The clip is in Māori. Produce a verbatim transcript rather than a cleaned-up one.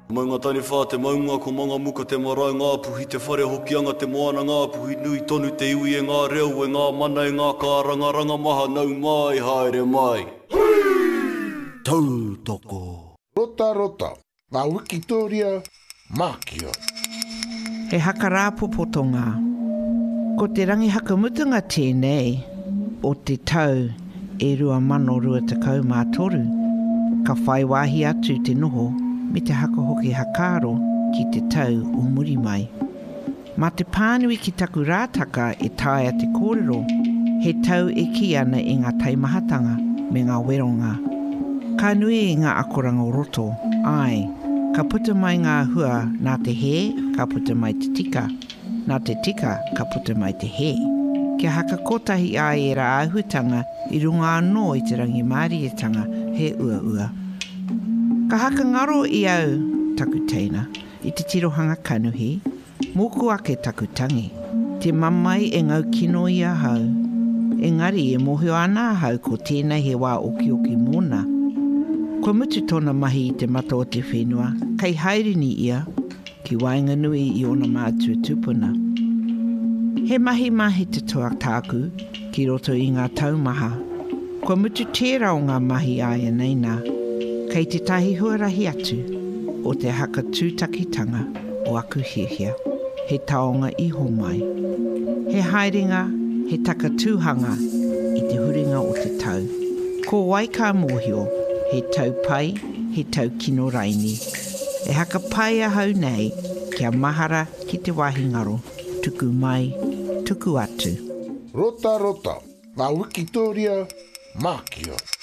Mai ngā tani whā te maunga ko manga muka te marae ngā puhi te whare hokianga te moana ngā puhi nui tonu te iwi e ngā reo e ngā mana e ngā kāranga ranga maha nau mai haere mai. Tautoko. Rota rota, ngā Wikitoria Mākio. He haka rāpopotonga. Ko te rangi hakamutunga tēnei o te tau e rua mano rua te kau mā toru. Ka whai wāhi atu te noho me te haka hoki hakaro ki te tau o muri mai. Mā te pānui ki taku rātaka e taia te kōrero, he tau e ki ana i ngā taimahatanga me ngā weronga. Ka nui i ngā akoranga o roto, ai, ka puta mai ngā hua nā te he, ka puta mai te tika, nā te tika, ka puta mai te he. Kia haka kotahi ai e rā ahutanga i runga anō i te rangi mārietanga he ua ua. Ka haka ngaro i au taku teina i te tirohanga kanuhi, moku ake taku tangi. Te mamai e ngau kino i a hau. Engari e mohio ana hau ko tēnei he wā oki oki mōna. Ko mutu tōna mahi i te mata o te whenua, kei hairini ia, ki wainga nui i ona mātua tupuna. He mahi mahi te toa tāku, ki roto i ngā taumaha. Ko mutu tērā o ngā mahi ai neina, kei te tahi huarahi atu o te haka tūtakitanga o aku hihia, he taonga iho mai. He haerenga, he taka tūhanga i te huringa o te tau. Ko waika mōhio, he tau pai, he tau kino raini. E haka pai a hau nei, kia mahara ki te wahingaro, tuku mai, tuku atu. Rota rota, ngā Wikitoria Mākio.